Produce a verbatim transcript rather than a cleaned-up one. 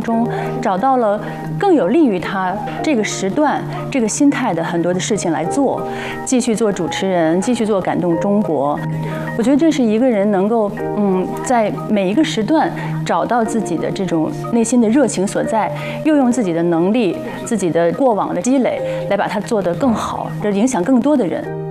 中找到了更有利于他这个时段、这个心态的很多的事情来做，继续做主持人，继续做感动中国。我觉得这是一个人能够嗯，在每一个时段找到自己的这种内心的热情所在，又用自己的能力、自己的过往的积累来把它做得更好，影响更多的人。